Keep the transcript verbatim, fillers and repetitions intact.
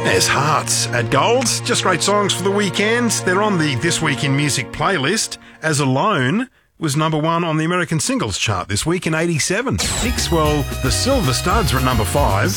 There's Hearts at Gold. Just great songs for the weekend. They're on the This Week in Music playlist. As Alone was number one on the American Singles Chart this week in eighty-seven. Mixwell, The Silver Studs were at number five.